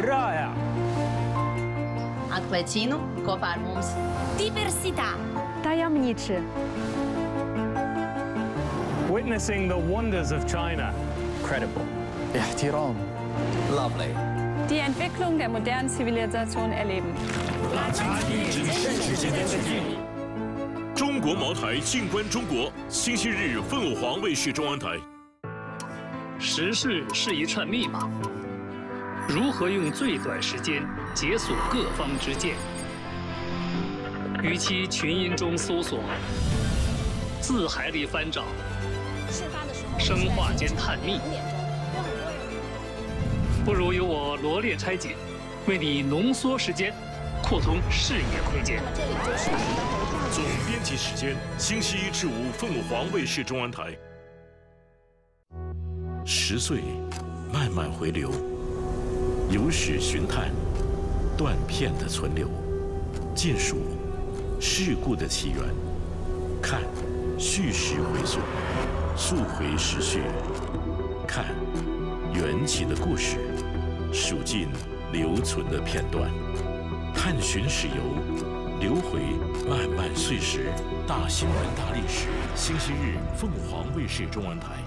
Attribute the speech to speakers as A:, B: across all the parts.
A: رائع.
B: Atklācīnu kopā ar mums.
C: Diversità.
D: Tajemniczy.
A: Witnessing the wonders of China.
E: Credible.
F: احترام.
E: Lovely.
D: Die Entwicklung der modernen Zivilisation erleben.
G: 中国茅台，静观中国。星期日，凤凰卫视中央台。
H: 时事是一串密码，如何用最短时间解锁各方之见？与其群音中搜索，字海里翻找，生化间探秘，不如由我罗列拆解，为你浓缩时间，扩通视野空间。
G: 总编辑时间：星期一至五，凤凰卫视中央台。10岁，慢慢回流，由史寻探，断片的存留，尽数事故的起源，看叙事回溯，溯回时序，看缘起的故事，数尽留存的片段，探寻史游，流回漫漫岁时，大新闻大历史。星期日，凤凰卫视中央台。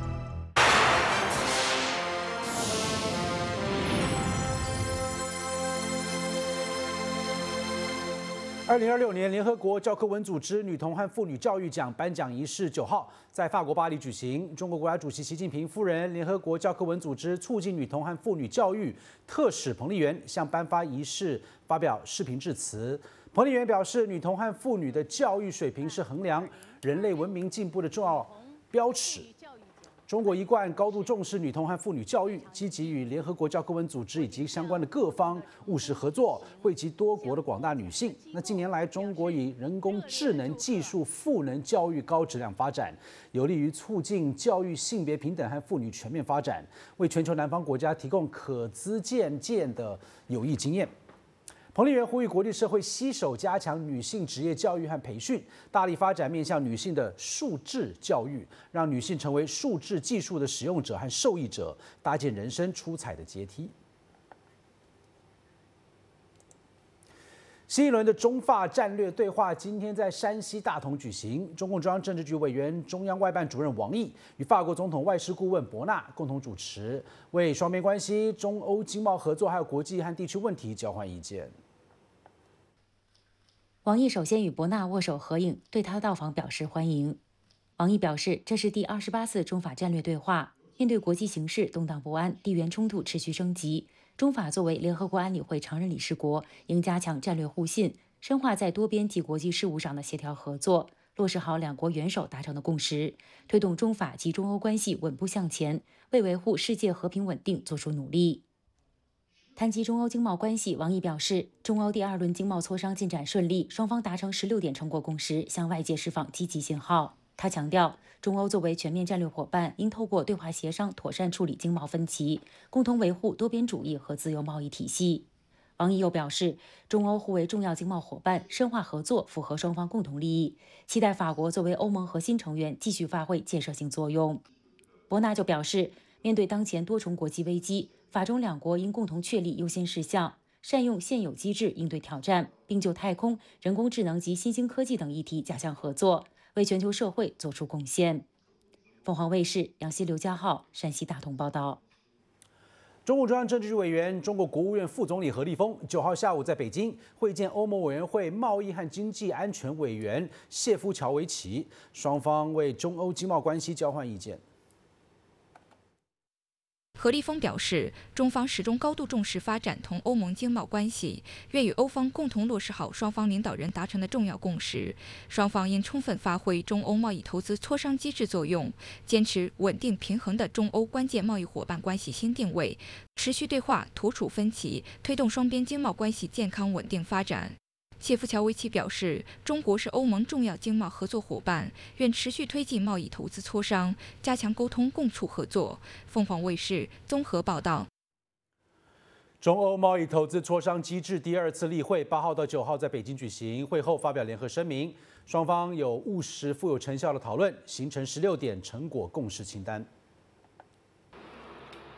I: 2026年联合国教科文组织女童和妇女教育奖颁奖仪式9号在法国巴黎举行。中国国家主席习近平夫人、联合国教科文组织促进女童和妇女教育特使彭丽媛向颁发仪式发表视频致辞。彭丽媛表示，女童和妇女的教育水平是衡量人类文明进步的重要标尺。中国一贯高度重视女童和妇女教育，积极与联合国教科文组织以及相关的各方务实合作，惠及多国的广大女性。那近年来，中国以人工智能技术赋能教育高质量发展，有利于促进教育性别平等和妇女全面发展，为全球南方国家提供可资借鉴的有益经验。彭丽媛呼吁国际社会携手加强女性职业教育和培训，大力发展面向女性的数智教育，让女性成为数智技术的使用者和受益者，搭建人生出彩的阶梯。新一轮的中法战略对话今天在山西大同举行，中共中央政治局委员、中央外办主任王毅与法国总统外事顾问博纳共同主持，为双边关系、中欧经贸合作还有国际和地区问题交换意见。
J: 王毅首先与博纳握手合影，对他到访表示欢迎。王毅表示，这是第28次中法战略对话，面对国际形势动荡不安、地缘冲突持续升级，中法作为联合国安理会常任理事国，应加强战略互信，深化在多边及国际事务上的协调合作，落实好两国元首达成的共识，推动中法及中欧关系稳步向前，为维护世界和平稳定做出努力。谈及中欧经贸关系，王毅表示，中欧第2轮经贸磋商进展顺利，双方达成16点成果共识，向外界释放积极信号。他强调，中欧作为全面战略伙伴，应透过对话协商妥善处理经贸分歧，共同维护多边主义和自由贸易体系。王毅又表示，中欧互为重要经贸伙伴，深化合作符合双方共同利益，期待法国作为欧盟核心成员继续发挥建设性作用。博纳就表示，面对当前多重国际危机，法中两国应共同确立优先事项，善用现有机制应对挑战，并就太空、人工智能及新兴科技等议题加强合作，为全球社会做出贡献。凤凰卫视杨希、刘家浩山西大同报道。
I: 中共中央政治局委员、中国国务院副总理何立峰9号下午在北京会见欧盟委员会贸易和经济安全委员谢夫乔维奇，双方为中欧经贸关系交换意见。
K: 何立峰表示，中方始终高度重视发展同欧盟经贸关系，愿与欧方共同落实好双方领导人达成的重要共识。双方应充分发挥中欧贸易投资磋商机制作用，坚持稳定平衡的中欧关键贸易伙伴关系新定位，持续对话，妥处分歧，推动双边经贸关系健康稳定发展。谢夫乔维奇表示，中国是欧盟重要经贸合作伙伴，愿持续推进贸易投资磋商，加强沟通共促合作。凤凰卫视综合报道。
I: 中欧贸易投资磋商机制第2次例会8号到9号在北京举行，会后发表联合声明，双方有务实、富有成效的讨论，形成16点成果共识清单。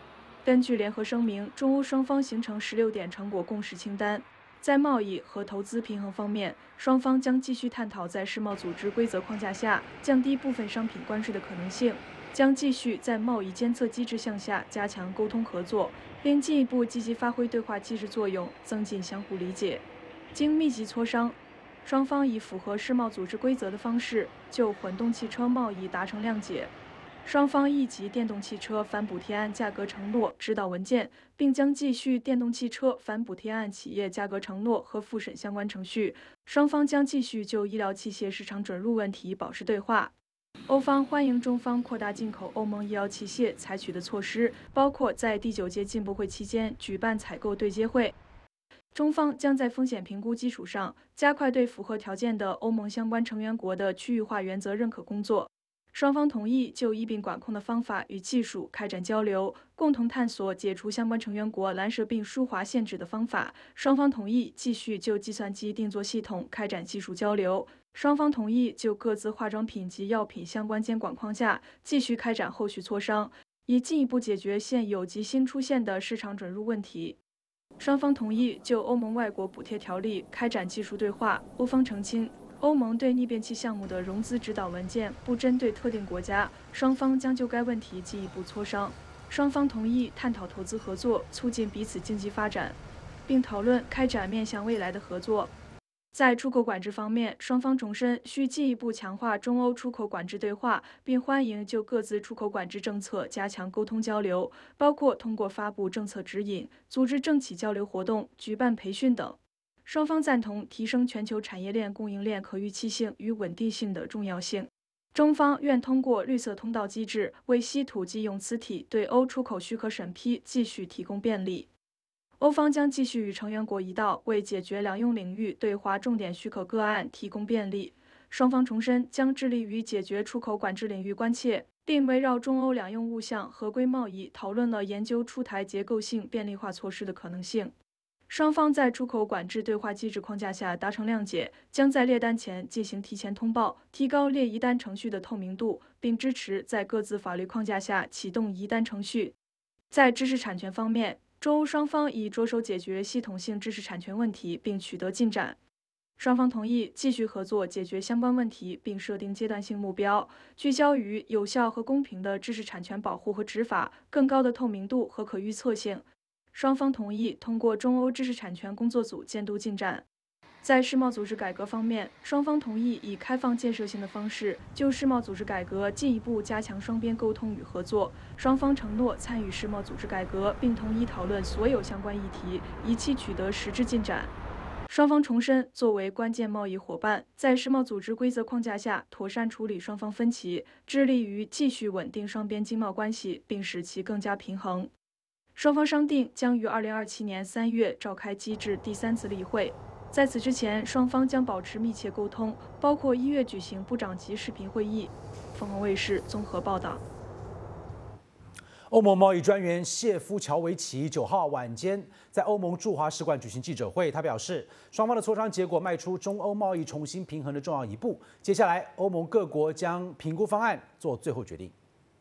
B: 根据联合声明，中欧双方形成16点成果共识清单。在贸易和投资平衡方面，双方将继续探讨在世贸组织规则框架下降低部分商品关税的可能性，将继续在贸易监测机制项下加强沟通合作，并进一步积极发挥对话机制作用，增进相互理解。经密集磋商，双方以符合世贸组织规则的方式就混动汽车贸易达成谅解。双方亦即电动汽车反补贴案价格承诺指导文件，并将继续电动汽车反补贴案企业价格承诺和复审相关程序。双方将继续就医疗器械市场准入问题保持对话。欧方欢迎中方扩大进口欧盟医疗器械采取的措施，包括在第9届进博会期间举办采购对接会。中方将在风险评估基础上，加快对符合条件的欧盟相关成员国的区域化原则认可工作。双方同意就疫病管控的方法与技术开展交流，共同探索解除相关成员国蓝舌病输华限制的方法。双方同意继续就计算机定作系统开展技术交流。双方同意就各自化妆品及药品相关监管框架继续开展后续磋商，以进一步解决现有及新出现的市场准入问题。双方同意就欧盟外国补贴条例开展技术对话。欧方澄清，欧盟对逆变器项目的融资指导文件不针对特定国家，双方将就该问题进一步磋商。双方同意探讨投资合作，促进彼此经济发展，并讨论开展面向未来的合作。在出口管制方面，双方重申需进一步强化中欧出口管制对话，并欢迎就各自出口管制政策加强沟通交流，包括通过发布政策指引、组织政企交流活动、举办培训等。双方赞同提升全球产业链供应链可预期性与稳定性的重要性。中方愿通过绿色通道机制，为稀土及永磁体对欧出口许可审批继续提供便利。欧方将继续与成员国一道，为解决两用领域对华重点许可个案提供便利。双方重申将致力于解决出口管制领域关切，并围绕中欧两用物项合规贸易讨论了研究出台结构性便利化措施的可能性。双方在出口管制对话机制框架下达成谅解，将在列单前进行提前通报，提高列移单程序的透明度，并支持在各自法律框架下启动移单程序。在知识产权方面，中欧双方已着手解决系统性知识产权问题，并取得进展。双方同意继续合作解决相关问题，并设定阶段性目标，聚焦于有效和公平的知识产权保护和执法、更高的透明度和可预测性。双方同意通过中欧知识产权工作组监督进展。在世贸组织改革方面，双方同意以开放建设性的方式就世贸组织改革进一步加强双边沟通与合作。双方承诺参与世贸组织改革，并同意讨论所有相关议题，以期取得实质进展。双方重申，作为关键贸易伙伴，在世贸组织规则框架下妥善处理双方分歧，致力于继续稳定双边经贸关系，并使其更加平衡。双方商定将于2027年3月召开机制第3次例会。在此之前，双方将保持密切沟通，包括1月举行部长级视频会议。凤凰卫视综合报道。
I: 欧盟贸易专员谢夫乔维奇9号晚间在欧盟驻华使馆举行记者会，他表示，双方的磋商结果迈出中欧贸易重新平衡的重要一步。接下来，欧盟各国将评估方案，做最后决定。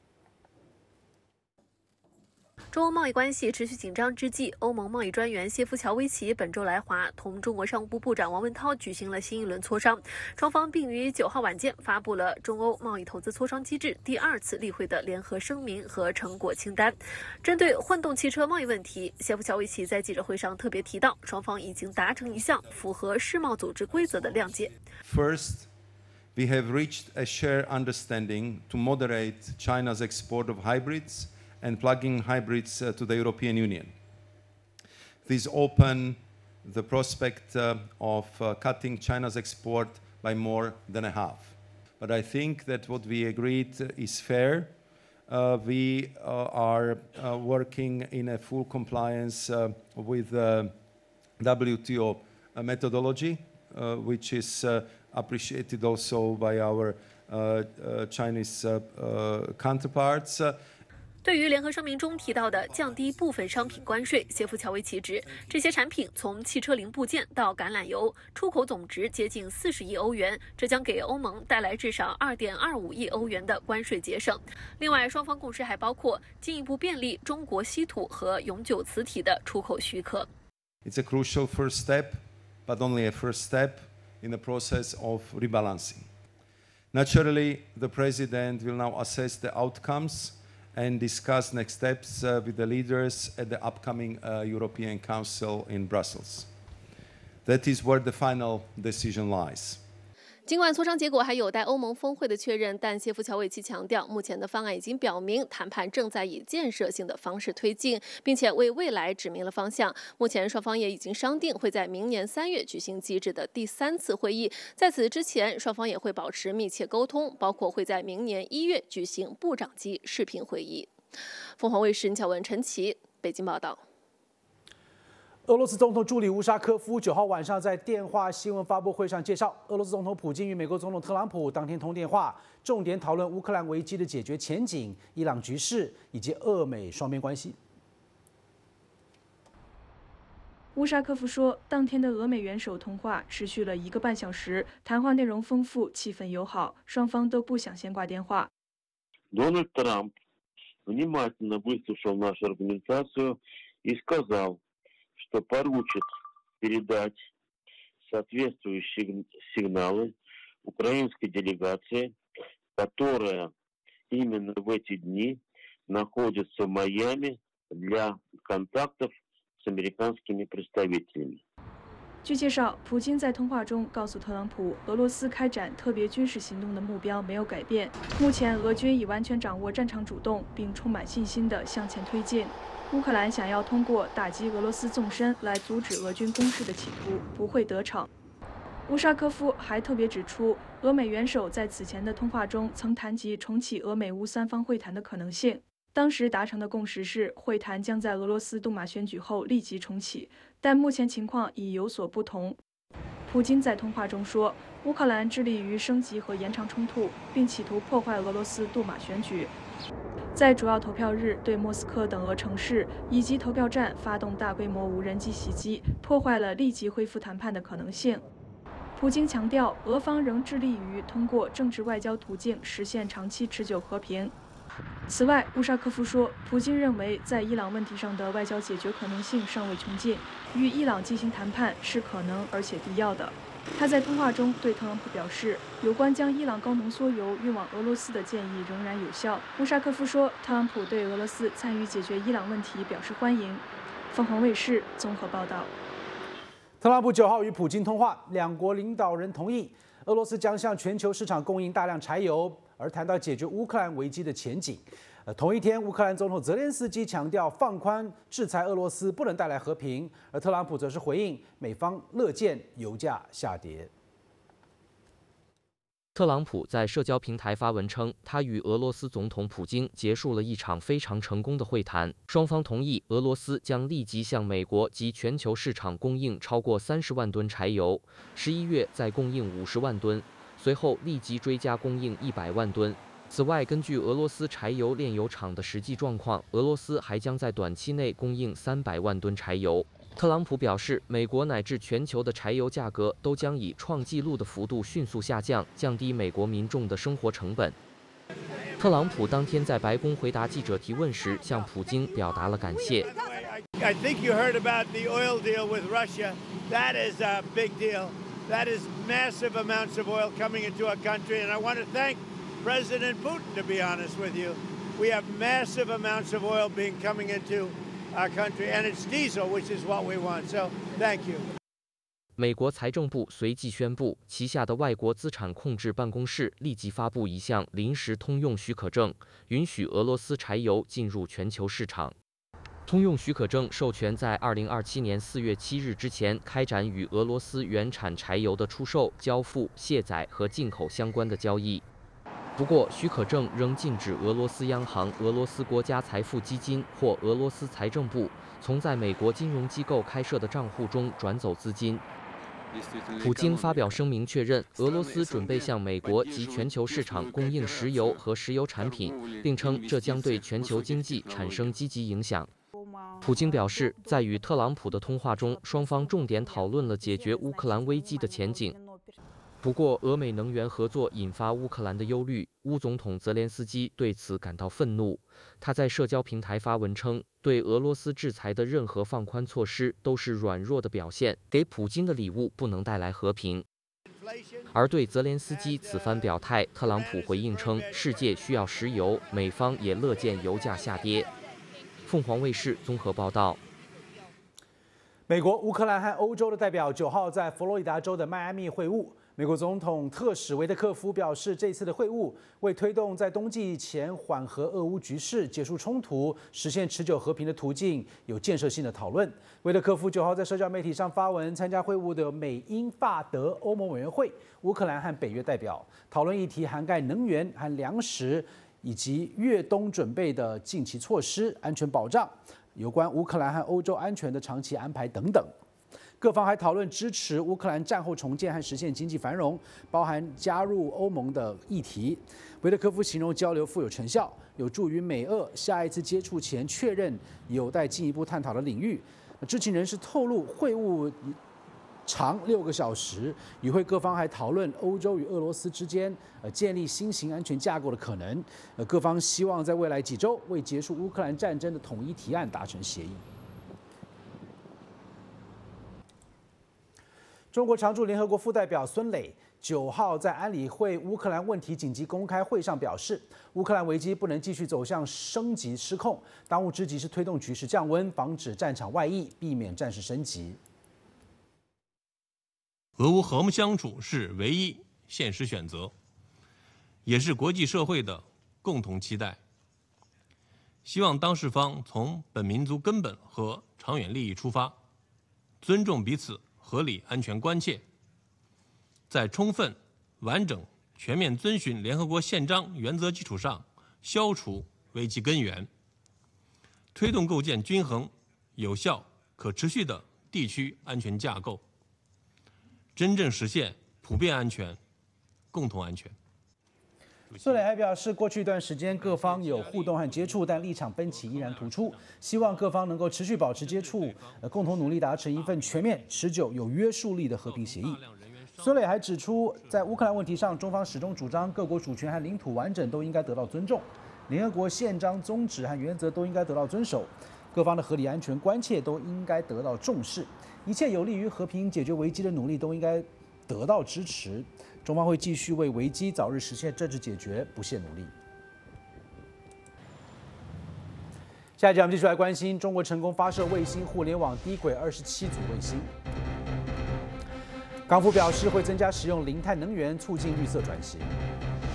C: 中欧贸易关系持续紧张之际，欧盟贸易专员谢夫乔维奇本周来华，同中国商务部部长王文涛举行了新一轮磋商。双方并于9号晚间发布了中欧贸易投资磋商机制第2次例会的联合声明和成果清单。针对混动汽车贸易问题，谢夫乔维奇在记者会上特别提到，双方已经达成一项符合世贸组织规则的谅解。
F: First, we have reached a shared understanding to moderate China's export of hybrids and plug-in hybrids to the European Union. These open the prospect of cutting China's export by more than a half. But I think that what we agreed is fair. We are working in a full compliance with WTO methodology, which is appreciated also by our Chinese counterparts.
C: 对于联合声明中提到的降低部分商品关税，谢夫乔维奇指，这些产品从汽车零部件到橄榄油，出口总值接近40亿欧元，这将给欧盟带来至少2.25亿欧元的关税节省。另外，双方共识还包括进一步便利中国稀土和永久磁体的出口许可。
F: It's a crucial first step, but only a first step in the process of rebalancing. Naturally, the President will now assess the outcomes and discuss next steps with the leaders at the upcoming European Council in Brussels. That is where the final decision lies.
C: 尽管磋商结果还有待欧盟峰会的确认，但谢夫乔维奇强调，目前的方案已经表明谈判正在以建设性的方式推进，并且为未来指明了方向。目前双方也已经商定会在明年3月举行机制的第3次会议，在此之前，双方也会保持密切沟通，包括会在明年1月举行部长级视频会议。凤凰卫视林巧文、陈琦北京报道。
I: 俄罗斯总统助理乌沙科夫9号晚上在电话新闻发布会上介绍，俄罗斯总统普京与美国总统特朗普当天通电话，重点讨论乌克兰危机的解决前景、伊朗局势以及俄美双边关系。
B: 乌沙科夫说，当天的俄美元首通话持续了1个半小时，谈话内容丰富，气氛友好，双方都不想先挂电话。
L: Дональд Трамп внимательно выслушал нашу аргументацию и сказал, что поручит передать соответствующие сигналы украинской делегации, которая именно в эти дни находится в Майами для контактов с американскими представителями.
B: 据介绍，普京在通话中告诉特朗普，俄罗斯开展特别军事行动的目标没有改变。目前，俄军已完全掌握战场主动，并充满信心地向前推进。乌克兰想要通过打击俄罗斯纵深来阻止俄军攻势的企图不会得逞。乌沙科夫还特别指出，俄美元首在此前的通话中曾谈及重启俄美乌3方会谈的可能性。当时达成的共识是，会谈将在俄罗斯杜马选举后立即重启，但目前情况已有所不同。普京在通话中说，乌克兰致力于升级和延长冲突，并企图破坏俄罗斯杜马选举，在主要投票日对莫斯科等俄城市以及投票站发动大规模无人机袭击，破坏了立即恢复谈判的可能性。普京强调，俄方仍致力于通过政治外交途径实现长期持久和平。此外，乌沙科夫说，普京认为在伊朗问题上的外交解决可能性尚未穷尽，与伊朗进行谈判是可能而且必要的。他在通话中对特朗普表示，有关将伊朗高浓缩铀运往俄罗斯的建议仍然有效。乌沙科夫说，特朗普对俄罗斯参与解决伊朗问题表示欢迎。凤凰卫视综合报道。
I: 特朗普9号与普京通话，两国领导人同意俄罗斯将向全球市场供应大量柴油，而谈到解决乌克兰危机的前景。同一天，乌克兰总统泽连斯基强调放宽制裁俄罗斯不能带来和平，而特朗普则是回应美方乐见油价下跌。
M: 特朗普在社交平台发文称，他与俄罗斯总统普京结束了一场非常成功的会谈，双方同意俄罗斯将立即向美国及全球市场供应超过30万吨柴油，11月再供应50万吨，随后立即追加供应100万吨。此外，根据俄罗斯柴油炼油厂的实际状况，俄罗斯还将在短期内供应300万吨柴油。特朗普表示，美国乃至全球的柴油价格都将以创纪录的幅度迅速下降，降低美国民众的生活成本。特朗普当天在白宫回答记者提问时，向普京表达了感谢。
N: I think you heard about the oil deal with Russia. That is a big deal. That is massive amounts of oil coming into our country, and I want to thank President Putin, to be honest with you. We have massive amounts of oil being coming into our country, and it's diesel, which is what we want. So, thank you.
M: 美国财政部随即宣布，旗下的外国资产控制办公室立即发布一项临时通用许可证，允许俄罗斯柴油进入全球市场。通用许可证授权在2027年4月7日之前开展与俄罗斯原产柴油的出售、交付、卸载和进口相关的交易。不过，许可证仍禁止俄罗斯央行、俄罗斯国家财富基金或俄罗斯财政部从在美国金融机构开设的账户中转走资金。 普京发表声明确认，俄罗斯准备向美国及全球市场供应石油和石油产品，并称这将对全球经济产生积极影响。普京表示，在与特朗普的通话中，双方重点讨论了解决乌克兰危机的前景。不过，俄美能源合作引发乌克兰的忧虑，乌总统泽连斯基对此感到愤怒。他在社交平台发文称，对俄罗斯制裁的任何放宽措施都是软弱的表现，给普京的礼物不能带来和平。而对泽连斯基此番表态，特朗普回应称，世界需要石油，美方也乐见油价下跌。凤凰卫视综合报道。
I: 美国、乌克兰和欧洲的代表9号在佛罗里达州的迈阿密会晤。美国总统特使维特科夫表示，这次的会晤为推动在冬季前缓和俄乌局势、结束冲突、实现持久和平的途径有建设性的讨论。维特科夫9号在社交媒体上发文，参加会晤的美、英、法、德、欧盟委员会、乌克兰和北约代表，讨论议题涵盖能源和粮食，以及越冬准备的近期措施、安全保障、有关乌克兰和欧洲安全的长期安排等等。各方还讨论支持乌克兰战后重建和实现经济繁荣，包含加入欧盟的议题。维特科夫形容交流富有成效，有助于美俄下一次接触前确认有待进一步探讨的领域。知情人士透露，会晤长6个小时，与会各方还讨论欧洲与俄罗斯之间建立新型安全架构的可能。各方希望在未来几周为结束乌克兰战争的统一提案达成协议。中国常驻联合国副代表孙磊9号在安理会乌克兰问题紧急公开会上表示，乌克兰危机不能继续走向升级失控，当务之急是推动局势降温，防止战场外溢，避免战事升级。
O: 俄乌和睦相处是唯一现实选择，也是国际社会的共同期待。希望当事方从本民族根本和长远利益出发，尊重彼此合理安全关切，在充分、完整、全面遵循联合国宪章原则基础上，消除危机根源，推动构建均衡、有效、可持续的地区安全架构，真正实现普遍安全、共同安全。
I: 孙磊还表示，过去一段时间各方有互动和接触，但立场分歧依然突出，希望各方能够持续保持接触，共同努力达成一份全面、持久、有约束力的和平协议。孙磊还指出，在乌克兰问题上，中方始终主张各国主权和领土完整都应该得到尊重，联合国宪章宗旨和原则都应该得到遵守，各方的合理安全关切都应该得到重视，一切有利于和平解决危机的努力都应该得到支持。中方会继续为危机早日实现政治解决不懈努力。下一节我们继续来关心，中国成功发射卫星互联网低轨27组卫星。港府表示会增加使用零碳能源，促进绿色转型。